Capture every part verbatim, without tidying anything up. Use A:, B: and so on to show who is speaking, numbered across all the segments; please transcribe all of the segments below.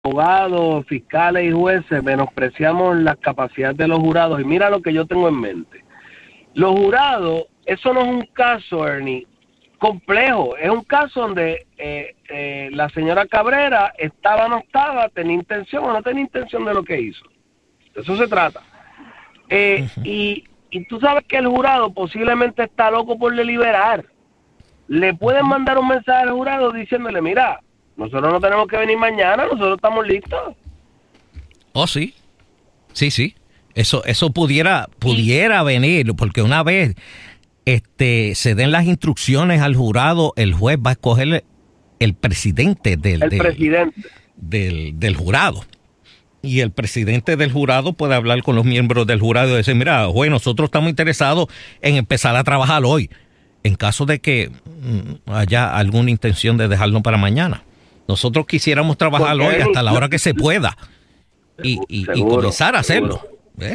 A: abogados, fiscales y jueces menospreciamos las capacidades de los jurados. Y mira lo que yo tengo en mente. Los jurados, eso no es un caso, Ernie, complejo. Es un caso donde eh, eh, la señora Cabrera estaba o no estaba, tenía intención o no tenía intención de lo que hizo. De eso se trata. Eh, uh-huh. y, y tú sabes que el jurado posiblemente está loco por deliberar. Le pueden mandar un mensaje al jurado diciéndole, mira, nosotros no tenemos que venir mañana, nosotros estamos listos.
B: Oh, sí. Sí, sí. Eso eso pudiera pudiera sí. venir, porque una vez este se den las instrucciones al jurado, el juez va a escoger el presidente del,
A: el
B: del,
A: presidente.
B: del, del jurado. Y el presidente del jurado puede hablar con los miembros del jurado y decir, mira, juez, nosotros estamos interesados en empezar a trabajar hoy, en caso de que mm, haya alguna intención de dejarlo para mañana. Nosotros quisiéramos trabajar hoy hasta la hora que se pueda y, y, seguro, y comenzar a hacerlo. ¿Eh?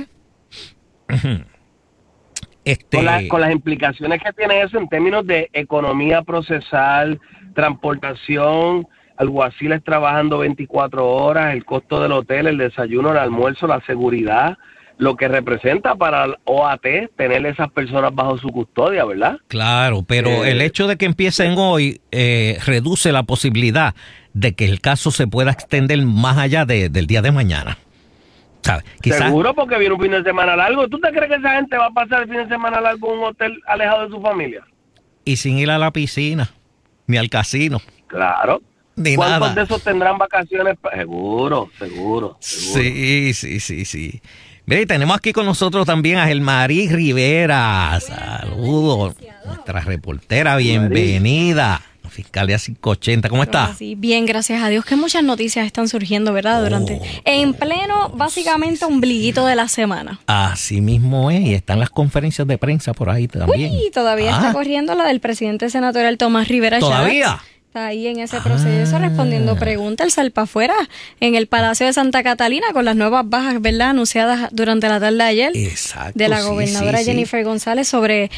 B: Este...
A: Con, la, con las implicaciones que tiene eso en términos de economía procesal, transportación, alguaciles trabajando veinticuatro horas, el costo del hotel, el desayuno, el almuerzo, la seguridad, lo que representa para el O A T tener esas personas bajo su custodia, ¿verdad?
B: Claro, pero eh, el hecho de que empiecen hoy eh, reduce la posibilidad de que el caso se pueda extender más allá de, del día de mañana. ¿Sabes? Quizás...
A: Seguro, porque viene un fin de semana largo. ¿Tú te crees que esa gente va a pasar el fin de semana largo en un hotel alejado de su familia?
B: Y sin ir a la piscina, ni al casino.
A: Claro.
B: Ni
A: ¿Cuántos
B: nada.
A: de esos tendrán vacaciones? Seguro, seguro, seguro.
B: Sí, sí, sí, sí. Mire, tenemos aquí con nosotros también a Gelmarí Rivera. Saludos. Nuestra reportera, bienvenida. Fiscalía cinco ochenta, ¿cómo está?
C: Sí, bien, gracias a Dios, que muchas noticias están surgiendo, ¿verdad? Durante, oh, en pleno, básicamente, ombliguito de la semana.
B: Así mismo es, y están las conferencias de prensa por ahí también.
C: Uy, todavía ah. está corriendo la del presidente senatorial Tomás Rivera Chávez.
B: ¿Todavía?
C: Está ahí en ese proceso ah. respondiendo preguntas, el salpa afuera en el Palacio de Santa Catalina con las nuevas bajas, ¿verdad? Anunciadas durante la tarde de ayer.
B: Exacto,
C: de la
B: sí,
C: gobernadora
B: sí,
C: Jennifer
B: sí.
C: González sobre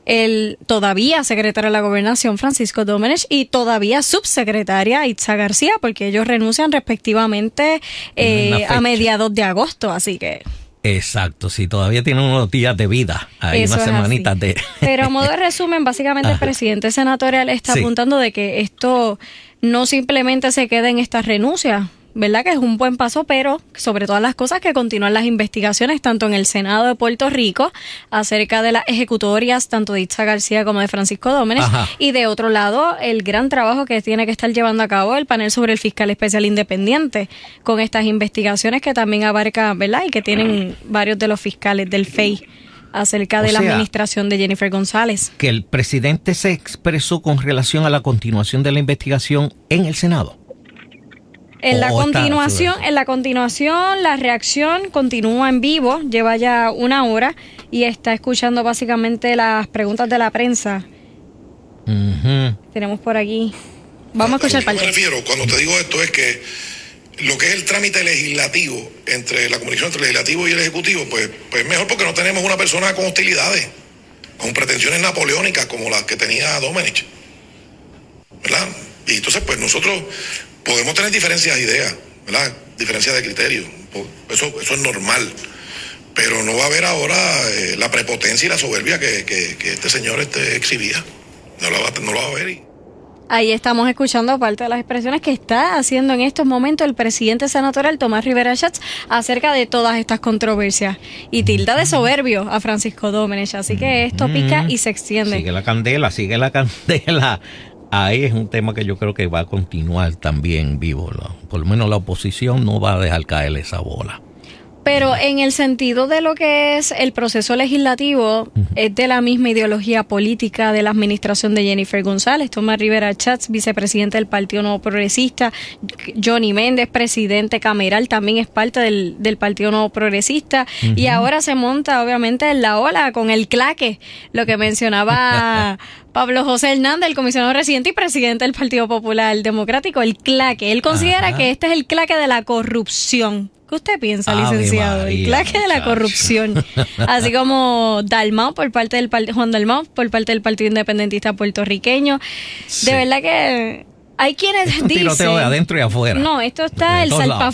C: el todavía secretario de la Gobernación Francisco Domenech y todavía subsecretaria Itza García, porque ellos renuncian respectivamente eh, a mediados de agosto, así que...
B: Exacto, sí, todavía tienen unos días de vida, hay
C: Eso
B: unas semanitas de...
C: Pero a modo de resumen, básicamente el presidente senatorial está sí. apuntando de que esto no simplemente se queda en estas renuncias, ¿verdad? Que es un buen paso, pero sobre todas las cosas que continúan las investigaciones tanto en el Senado de Puerto Rico acerca de las ejecutorias tanto de Itza García como de Francisco Domenech. Ajá. Y de otro lado el gran trabajo que tiene que estar llevando a cabo el panel sobre el fiscal especial independiente con estas investigaciones que también abarca, ¿verdad? Y que tienen varios de los fiscales del F E I acerca de o la sea, administración de Jennifer González.
B: Que el presidente se expresó con relación a la continuación de la investigación en el Senado.
C: En la continuación, en la continuación, la reacción continúa en vivo, lleva ya una hora y está escuchando básicamente las preguntas de la prensa.
B: Uh-huh.
C: Tenemos por aquí. Vamos a escuchar parte.
D: Me refiero, cuando te digo esto, es que lo que es el trámite legislativo entre la comunicación entre el legislativo y el ejecutivo, pues, pues mejor porque no tenemos una persona con hostilidades, con pretensiones napoleónicas como las que tenía Domenech, ¿verdad? Y entonces, pues nosotros podemos tener diferencias de ideas, ¿verdad? Diferencias de criterio. Eso, eso es normal. Pero no va a haber ahora eh, la prepotencia y la soberbia que, que, que este señor este, exhibía. No lo va, no lo va a ver. Y...
C: Ahí estamos escuchando parte de las expresiones que está haciendo en estos momentos el presidente senatorial Tomás Rivera Chávez acerca de todas estas controversias. Y tilda de soberbio a Francisco Domenech. Así que esto pica y se extiende.
B: Sigue la candela, sigue la candela. Ahí es un tema que yo creo que va a continuar también vivo. Por lo menos la oposición no va a dejar caer esa bola.
C: Pero en el sentido de lo que es el proceso legislativo, uh-huh. es de la misma ideología política de la administración de Jennifer González. Tomás Rivera Chávez, vicepresidente del Partido Nuevo Progresista. Johnny Méndez, presidente cameral, también es parte del, del Partido Nuevo Progresista. Uh-huh. Y ahora se monta, obviamente, en la ola con el claque, lo que mencionaba Pablo José Hernández, el comisionado residente y presidente del Partido Popular Democrático, el claque. Él considera Ajá. que este es el claque de la corrupción. ¿Qué usted piensa, ah, licenciado? El claque de la corrupción. Así como Dalmau por parte del Juan Dalmau por parte del Partido Independentista Puertorriqueño. Sí. De verdad que Hay quienes
B: es un
C: dicen...
B: tiroteo de adentro y afuera.
C: No, esto está
B: de
C: el
B: todos lados.